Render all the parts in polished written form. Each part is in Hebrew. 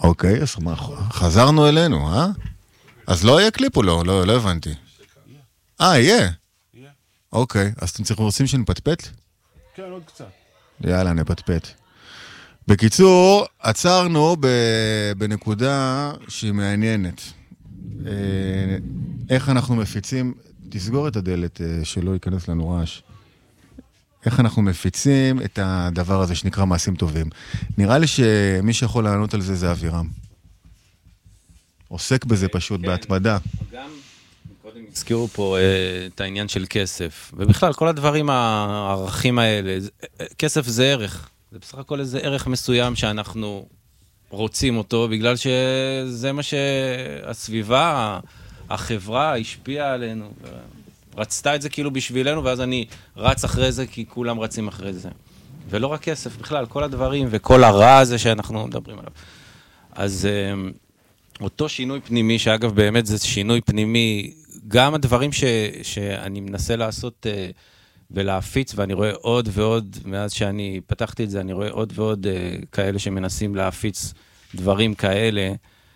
אוקיי, אז חזרנו אלינו, אה? אז לא יהיה קליפ או לא? לא הבנתי. יהיה? אוקיי, אז אתם רוצים שנפטפט? כן, עוד קצת. יאללה, נפטפט. בקיצור, עצרנו בנקודה שהיא מעניינת. איך אנחנו מפיצים, תסגור את הדלת שלא ייכנס לנו רעש. איך אנחנו מפיצים את הדבר הזה שנקרא מעשים טובים. נראה לי שמי שיכול לענות על זה זה אבירם. עוסק בזה פשוט בהתמדה. גם קודם הזכירו פה את העניין של כסף, ובכלל כל הדברים הערכים האלה, כסף זה ערך, זה בסך הכל איזה ערך מסוים שאנחנו רוצים אותו, בגלל שזה מה שהסביבה, החברה השפיעה עלינו, רצתה את זה כאילו בשבילנו, ואז אני רץ אחרי זה כי כולם רצים אחרי זה. ולא רק כסף, בכלל, כל הדברים וכל הרע הזה שאנחנו מדברים עליו. אז אותו שינוי פנימי, שאגב באמת זה שינוי פנימי, גם הדברים שאני מנסה לעשות ולהפיץ, ואני רואה עוד ועוד, מאז שאני פתחתי את זה, אני רואה עוד ועוד כאלה שמנסים להפיץ דברים כאלה,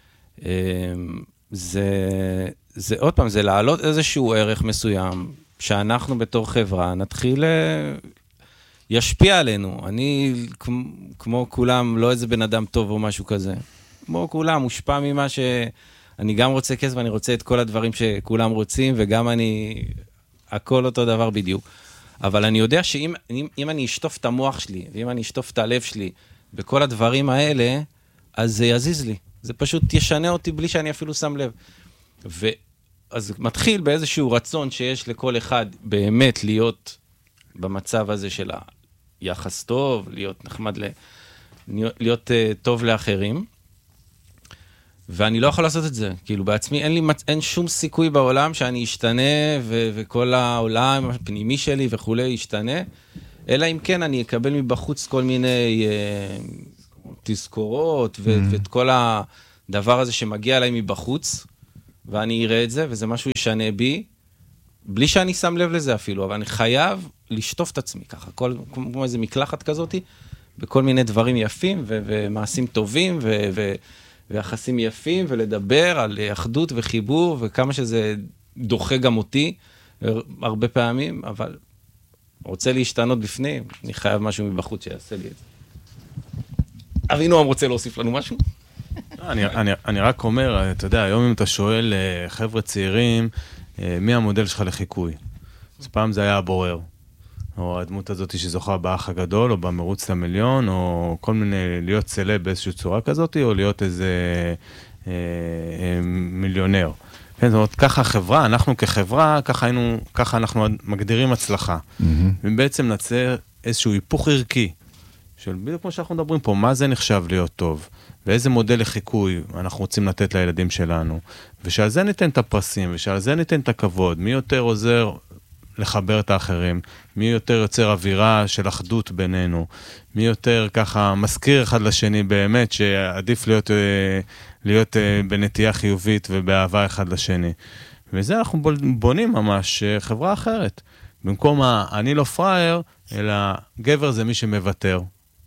זה עוד פעם, זה להעלות איזשהו ערך מסוים, שאנחנו בתור חברה נתחיל ישפיע עלינו. אני, כמו כולם, לא איזה בן אדם טוב או משהו כזה. כמו כולם, מושפע ממה שאני גם רוצה כסף, ואני רוצה את כל הדברים שכולם רוצים, וגם אני, הכל אותו דבר בדיוק. אבל אני יודע שאם אני אשטוף את המוח שלי, ואם אני אשטוף את הלב שלי, בכל הדברים האלה, אז זה יזיז לי. זה פשוט ישנה אותי בלי שאני אפילו שם לב. אז מתחיל באיזשהו רצון שיש לכל אחד באמת להיות במצב הזה של היחס טוב, להיות נחמד, להיות טוב לאחרים. ואני לא יכול לעשות את זה. כאילו בעצמי אין שום סיכוי בעולם שאני אשתנה וכל העולם הפנימי שלי וכולי ישתנה, אלא אם כן אני אקבל מבחוץ כל מיני תזכורות ואת כל הדבר הזה שמגיע אליי מבחוץ, ואני אראה את זה, וזה משהו ישנה בי, בלי שאני שם לב לזה אפילו, אבל אני חייב לשטוף את עצמי ככה, כמו איזה מקלחת כזאת, בכל מיני דברים יפים, ומעשים טובים, ויחסים יפים, ולדבר על אחדות וחיבור, וכמה שזה דוחה גם אותי, הרבה פעמים, אבל רוצה להשתנות בפנים, אני חייב משהו מבחוץ שיעשה לי את זה. אבינועם רוצה להוסיף לנו משהו? אני רק אומר, אתה יודע, היום אם אתה שואל חבר'ה צעירים, מי המודל שלך לחיקוי? אז פעם זה היה הבורר, או הדמות הזאת שזוכה באח הגדול, או במרוץ למיליון, או כל מיני, להיות סלב באיזושהי צורה כזאת, או להיות איזה מיליונר. כן, זאת אומרת, ככה החברה, אנחנו כחברה, ככה אנחנו מגדירים הצלחה. ובעצם נצא איזשהו היפוך ערכי, של בדיוק כמו שאנחנו מדברים פה, מה זה נחשב להיות טוב? ואיזה מודל לחיקוי אנחנו רוצים לתת לילדים שלנו? ושעל זה ניתן את הפרסים, ושעל זה ניתן את הכבוד. מי יותר עוזר לחבר את האחרים? מי יותר יוצר אווירה של אחדות בינינו? מי יותר ככה מזכיר אחד לשני באמת, שעדיף להיות בנטייה חיובית ובאהבה אחד לשני. וזה אנחנו בונים ממש חברה אחרת. במקום אני לא פראייר, אלא גבר זה מי שמוותר.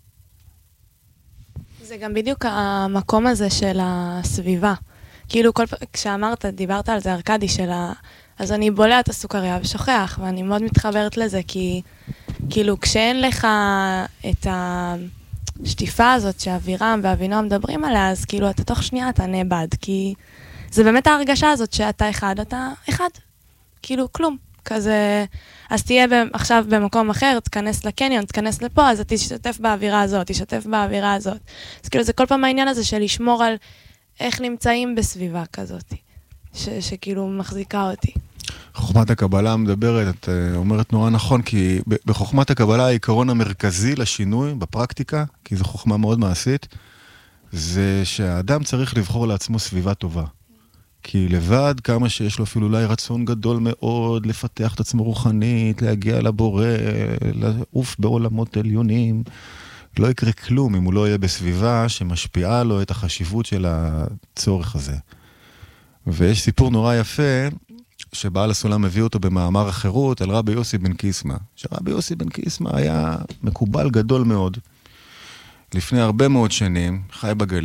זה גם בדיוק המקום הזה של הסביבה. כאילו, כשאמרת, דיברת על זה, ארקדי, אז אני בולע את הסוכריה ושוכח, ואני מאוד מתחברת לזה, כי כאילו, כשאין לך את השטיפה הזאת שאבירם ואבינועם מדברים עליה, אז כאילו, אתה תוך שנייה אתה נאבד, כי זה באמת ההרגשה הזאת שאתה אחד. כאילו, כלום. כזה, אז תהיה עכשיו במקום אחר, תכנס לקניון, תכנס לפה, אז תשתתף באווירה הזאת, תשתתף באווירה הזאת. אז כאילו זה כל פעם העניין הזה של לשמור על איך נמצאים בסביבה כזאת, שכאילו מחזיקה אותי. חוכמת הקבלה מדברת, את אומרת נורא נכון, כי בחוכמת הקבלה העיקרון המרכזי לשינוי בפרקטיקה, כי זו חוכמה מאוד מעשית, זה שהאדם צריך לבחור לעצמו סביבה טובה. כי לבד, כמה שיש לו אפילו אולי רצון גדול מאוד לפתח את עצמו רוחנית, להגיע לבורא, לעוף בעולמות עליונים, לא יקרה כלום אם הוא לא יהיה בסביבה שמשפיעה לו את החשיבות של הצורך הזה. ויש סיפור נורא יפה, שבעל הסולם מביא אותו במאמר החירות על רבי יוסי בן קיסמא. שרבי יוסי בן קיסמא היה מקובל גדול מאוד. לפני הרבה מאוד שנים, חי בגליל,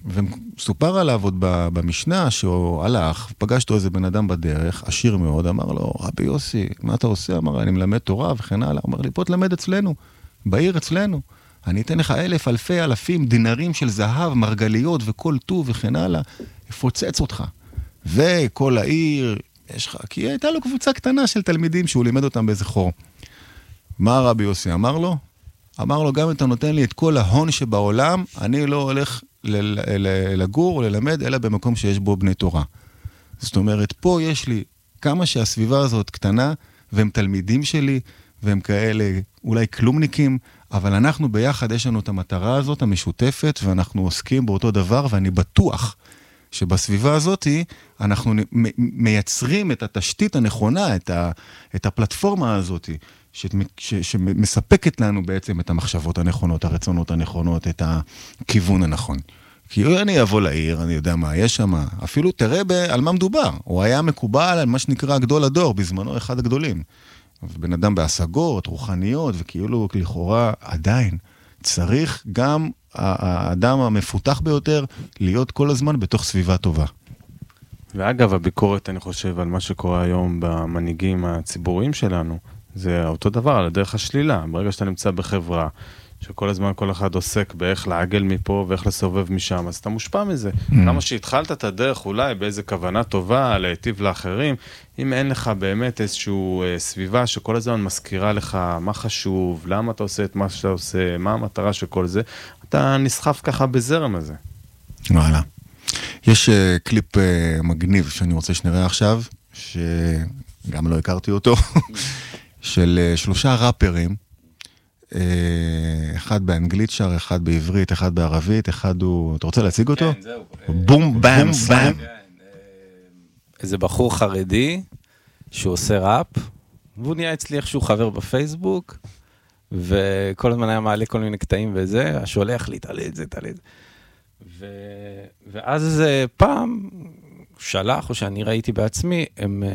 וסופר עליו עוד במשנה, שהוא הלך, פגש אותו איזה בן אדם בדרך, עשיר מאוד, אמר לו, רבי יוסי, מה אתה עושה? אמר, אני מלמד תורה וכן הלאה. אמר לי, בוא תלמד אצלנו, בעיר אצלנו. אני אתן לך 1,000, אלפי, אלפים, דינרים של זהב, מרגליות וכל טוב וכן הלאה, אפוצץ אותך. וכל העיר, יש לך, כי הייתה לו קבוצה קטנה של תלמידים שהוא לימד אותם באיזה חור. מה רבי יוסי אמר לו? אמר לו, גם אם אתה נותן לי את כל ההון שבעולם, אני לא הולך לגור או ללמד, אלא במקום שיש בו בני תורה. זאת אומרת, פה יש לי כמה שהסביבה הזאת קטנה, והם תלמידים שלי, והם כאלה אולי כלומניקים, אבל אנחנו ביחד, יש לנו את המטרה הזאת, המשותפת, ואנחנו עוסקים באותו דבר, ואני בטוח שבסביבה הזאת אנחנו מייצרים את התשתית הנכונה, את הפלטפורמה הזאת, שמספקת לנו בעצם את המחשבות הנכונות, הרצונות הנכונות, את הכיוון הנכון. כי אני אבוא לעיר, אני יודע מה יש שם, אפילו תראה על מה מדובר. הוא היה מקובל על מה שנקרא גדול הדור, בזמנו אחד הגדולים. בן אדם בהשגות, רוחניות, וכאילו לכאורה עדיין צריך גם האדם המפותח ביותר להיות כל הזמן בתוך סביבה טובה. ואגב, הביקורת, אני חושב, על מה שקורה היום במנהיגים הציבוריים שלנו, זה אותו דבר, על הדרך השלילה. ברגע שאתה נמצא בחברה, שכל הזמן כל אחד עוסק באיך לעגל מפה ואיך לסובב משם, אז אתה מושפע מזה. כמה שהתחלת את הדרך אולי באיזה כוונה טובה, להיטיב לאחרים, אם אין לך באמת איזשהו סביבה שכל הזמן מזכירה לך מה חשוב, למה אתה עושה את מה שאתה עושה, מה המטרה של כל זה, אתה נסחף ככה בזרם הזה. וואלה. יש קליפ מגניב שאני רוצה שנראה עכשיו, שגם לא הכרתי אותו, של 3 ראפרים, אחד באנגלית שר, אחד בעברית, אחד בערבית, אחד הוא... אתה רוצה להציג אותו? כן, זהו. בום, באם, סלאם. איזה בחור חרדי שהוא עושה ראפ, והוא נהיה אצלי איכשהו חבר בפייסבוק, וכל הזמן היה מעלה כל מיני קטעים וזה, השולח לי, תעלה את זה, תעלה את זה. ואז פעם שלח, או שאני ראיתי בעצמי, הם